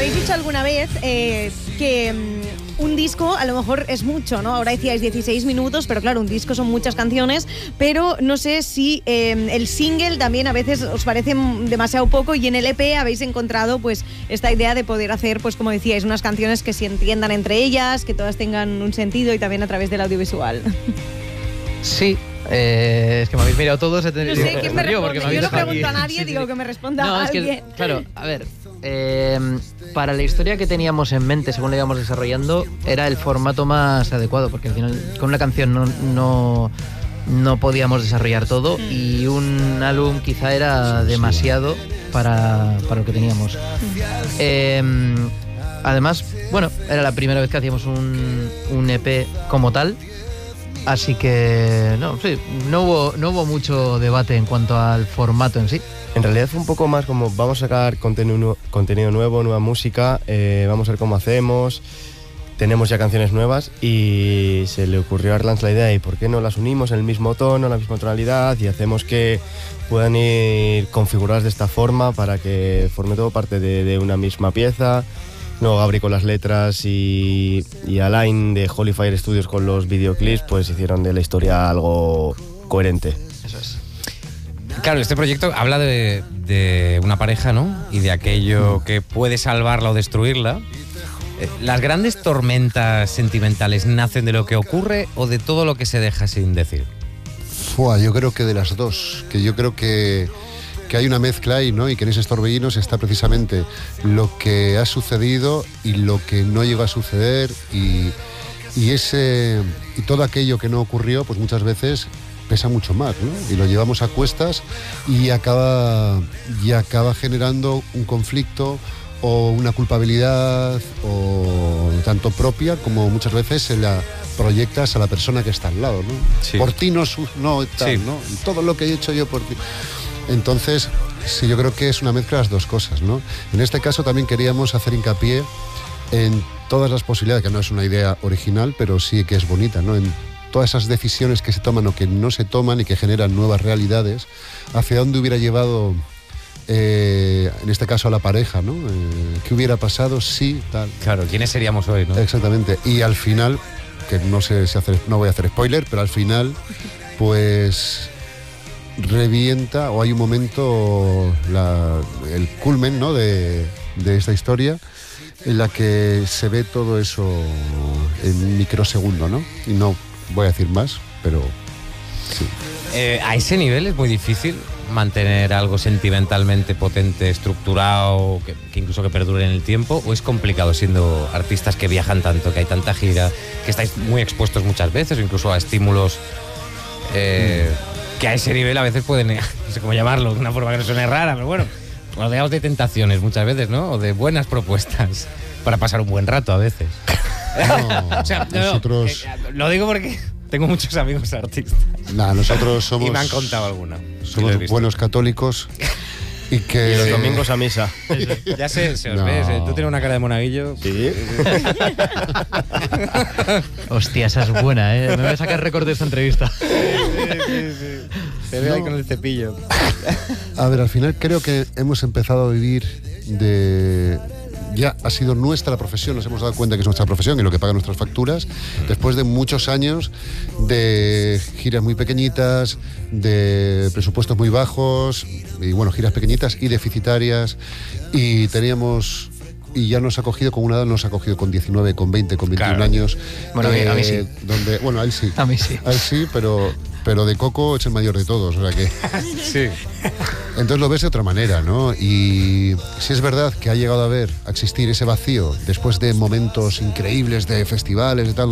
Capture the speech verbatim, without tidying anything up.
habéis dicho alguna vez eh, que um, un disco a lo mejor es mucho, ¿no? Ahora decíais dieciséis minutos, pero claro, un disco son muchas canciones, pero no sé si eh, el single también a veces os parece demasiado poco, y en el E P habéis encontrado pues esta idea de poder hacer, pues como decíais, unas canciones que se entiendan entre ellas, que todas tengan un sentido y también a través del audiovisual. Sí. Eh, es que me habéis mirado todos. No sé, ¿quién me responde? Yo no pregunto aquí. a nadie, sí, digo sí. que me responda no, a es alguien. que, claro, a ver, eh, para la historia que teníamos en mente, según la íbamos desarrollando, era el formato más adecuado, porque al final con una canción no, no, no podíamos desarrollar todo, mm. y un álbum quizá era demasiado para, para lo que teníamos. Eh, además, bueno, era la primera vez que hacíamos un, un E P como tal. Así que no, sí, no hubo, no hubo mucho debate en cuanto al formato en sí. En realidad fue un poco más como vamos a sacar contenido, contenido nuevo, nueva música, eh, vamos a ver cómo hacemos, tenemos ya canciones nuevas y se le ocurrió a Arlanz la idea y por qué no las unimos en el mismo tono, en la misma tonalidad y hacemos que puedan ir configuradas de esta forma para que forme todo parte de, de una misma pieza. Luego Gabri con las letras y, y Alain de Holy Fire Studios con los videoclips, pues hicieron de la historia algo coherente. Eso es. Claro, este proyecto habla de, de una pareja, ¿no? Y de aquello que puede salvarla o destruirla. ¿Las grandes tormentas sentimentales nacen de lo que ocurre o de todo lo que se deja sin decir? Fua, yo creo que de las dos. Que yo creo que... que hay una mezcla ahí, ¿no? Y que en esos torbellinos está precisamente lo que ha sucedido y lo que no llegó a suceder y, y ese y todo aquello que no ocurrió, pues muchas veces pesa mucho más, ¿no? Y lo llevamos a cuestas y acaba y acaba generando un conflicto o una culpabilidad o tanto propia como muchas veces se la proyectas a la persona que está al lado, ¿no? Sí. Por ti no, no tal, sí. ¿no? Todo lo que he hecho yo por ti. Entonces, sí, yo creo que es una mezcla de las dos cosas, ¿no? En este caso también queríamos hacer hincapié en todas las posibilidades, que no es una idea original, pero sí que es bonita, ¿no? En todas esas decisiones que se toman o que no se toman y que generan nuevas realidades, hacia dónde hubiera llevado, eh, en este caso, a la pareja, ¿no? Eh, ¿Qué hubiera pasado si tal? Claro, ¿quiénes seríamos hoy, no? Exactamente. Y al final, que no sé si hacer, no voy a hacer spoiler, pero al final, pues... revienta o hay un momento, la, el culmen, ¿no? de, de esta historia en la que se ve todo eso en un microsegundo, ¿no? Y no voy a decir más, pero sí. Eh, a ese nivel es muy difícil mantener algo sentimentalmente potente, estructurado, que, que incluso que perdure en el tiempo, o es complicado siendo artistas que viajan tanto, que hay tanta gira, que estáis muy expuestos muchas veces, o incluso a estímulos eh, mm. que a ese nivel a veces pueden, no sé cómo llamarlo, de una forma que no suene rara, pero bueno, rodeados de tentaciones muchas veces, ¿no? O de buenas propuestas para pasar un buen rato a veces. No, o sea, no, nosotros... eh, lo digo porque tengo muchos amigos artistas. Nah, nosotros somos... Y me han contado alguna. Somos buenos católicos y que... Y los domingos a misa. Ya sé, se os No. ve, tú tienes una cara de monaguillo. Sí. Hostia, esa es buena, ¿eh? Me voy a sacar récord de esta entrevista. Sí, sí, sí. Se ve No. ahí con el cepillo. A ver, al final creo que hemos empezado a vivir de... Ya ha sido nuestra profesión, nos hemos dado cuenta que es nuestra profesión y lo que paga nuestras facturas, después de muchos años de giras muy pequeñitas, de presupuestos muy bajos, y bueno, giras pequeñitas y deficitarias, y teníamos... Y ya nos ha cogido con una edad, nos ha cogido con diecinueve, con veinte, con veintiún Claro. años. Bueno, a mí- a mí sí. Donde, bueno, a él sí. A mí sí. A él sí, pero, pero de Coco es el mayor de todos, o sea que... Sí. Entonces lo ves de otra manera, ¿no? Y si es verdad que ha llegado a ver, a existir ese vacío después de momentos increíbles de festivales, de tal,